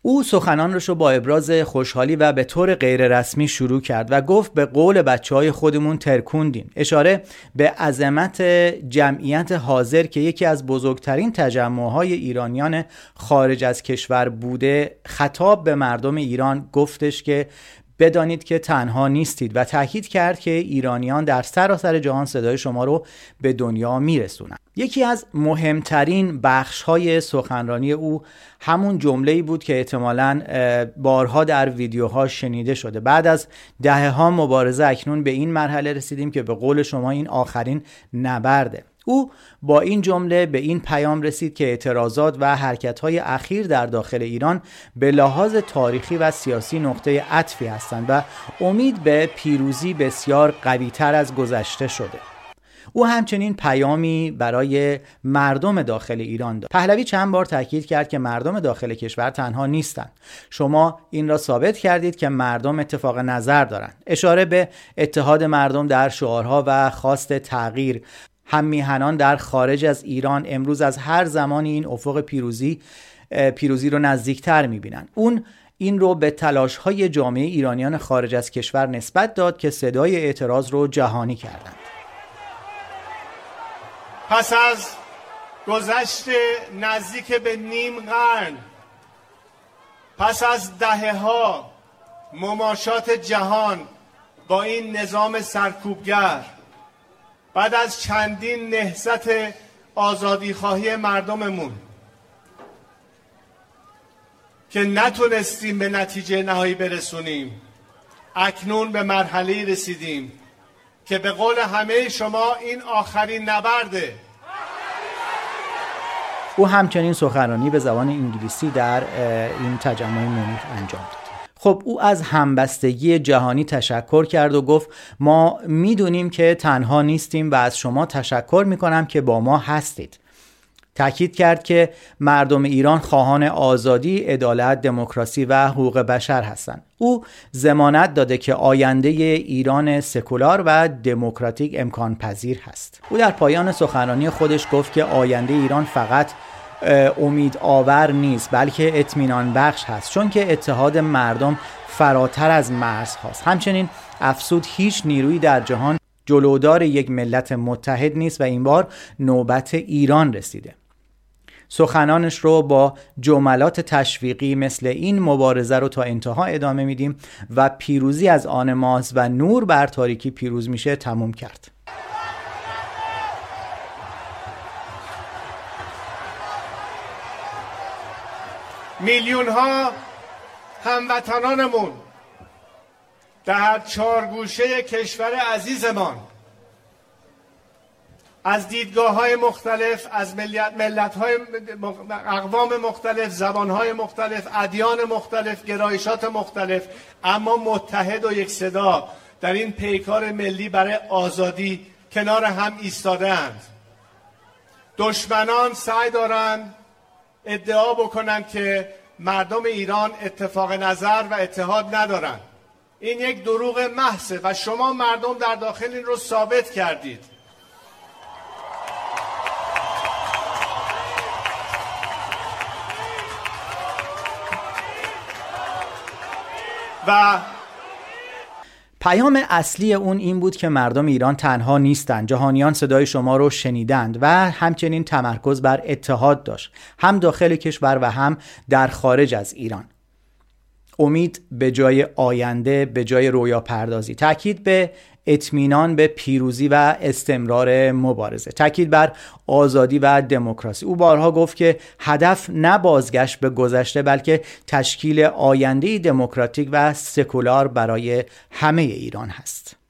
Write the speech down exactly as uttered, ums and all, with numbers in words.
او سخنانش رو با ابراز خوشحالی و به طور غیر رسمی شروع کرد و گفت به قول بچهای خودمون ترکوندیم، اشاره به عظمت جمعیت حاضر که یکی از بزرگترین تجمعهای ایرانیان خارج از کشور بوده. خطاب به مردم ایران گفتش که بدانید که تنها نیستید و تاکید کرد که ایرانیان در سراسر جهان صدای شما رو به دنیا میرسونن. یکی از مهمترین بخش‌های سخنرانی او همون جمله‌ای بود که احتمالاً بارها در ویدیوها شنیده شده. بعد از دهه‌ها مبارزه اکنون به این مرحله رسیدیم که به قول شما این آخرین نبرده. او با این جمله به این پیام رسید که اعتراضات و حرکت‌های اخیر در داخل ایران به لحاظ تاریخی و سیاسی نقطه عطفی هستند و امید به پیروزی بسیار قوی‌تر از گذشته شده. او همچنین پیامی برای مردم داخل ایران داد. پهلوی چند بار تاکید کرد که مردم داخل کشور تنها نیستند. شما این را ثابت کردید که مردم اتفاق نظر دارند. اشاره به اتحاد مردم در شعارها و خواست تغییر. هم میهنان در خارج از ایران امروز از هر زمانی این افق پیروزی پیروزی رو نزدیکتر میبینن. اون این رو به تلاش‌های جامعه ایرانیان خارج از کشور نسبت داد که صدای اعتراض رو جهانی کردند. پس از گذشت نزدیک به نیم قرن، پس از دهه‌ها مماشات جهان با این نظام سرکوبگر، بعد از چندین نهضت آزادیخواهی مردممون که نتونستیم به نتیجه نهایی برسونیم، اکنون به مرحله‌ای رسیدیم که به قول همه شما این آخرین نبرده. او همچنین سخنرانی به زبان انگلیسی در این تجمع مونیخ انجام داد. خب او از همبستگی جهانی تشکر کرد و گفت ما میدونیم که تنها نیستیم و از شما تشکر میکنم که با ما هستید. تأکید کرد که مردم ایران خواهان آزادی، عدالت، دموکراسی و حقوق بشر هستند. او ضمانت داده که آینده ایران سکولار و دموکراتیک امکان پذیر هست. او در پایان سخنرانی خودش گفت که آینده ایران فقط امید آور نیست بلکه اطمینان بخش هست، چون که اتحاد مردم فراتر از مرز هاست. همچنین افزود هیچ نیرویی در جهان جلودار یک ملت متحد نیست و این بار نوبت ایران رسیده. سخنانش رو با جملات تشویقی مثل این مبارزه رو تا انتها ادامه میدیم و پیروزی از آن ماست و نور بر تاریکی پیروز میشه تموم کرد. میلیون ها هموطنانمون در چهار گوشه کشور عزیزمان از دیدگاه‌های مختلف، از ملت ملت‌های اقوام مختلف، زبان‌های مختلف، ادیان مختلف، گرایشات مختلف، اما متحد و یک صدا در این پیکار ملی برای آزادی کنار هم ایستاده‌اند. دشمنان سعی دارند ادعا بکنند که مردم ایران اتفاق نظر و اتحاد ندارند. این یک دروغ محضه و شما مردم در داخل این رو ثابت کردید. و پیام اصلی اون این بود که مردم ایران تنها نیستند. جهانیان صدای شما رو شنیدند و همچنین تمرکز بر اتحاد داشت، هم داخل کشور و هم در خارج از ایران. امید به جای آینده، به جای رویا پردازی. تاکید به اطمینان به پیروزی و استمرار مبارزه. تاکید بر آزادی و دموکراسی. او بارها گفت که هدف نه بازگشت به گذشته بلکه تشکیل آینده دموکراتیک و سکولار برای همه ایران هست.